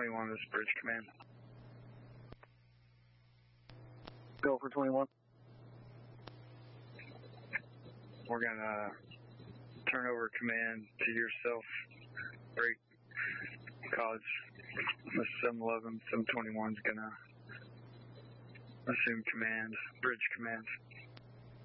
21, this is Bridge Command. Go for 21. We're going to turn over command to yourself. Break college. 711, 721 is going to assume command. Bridge Command.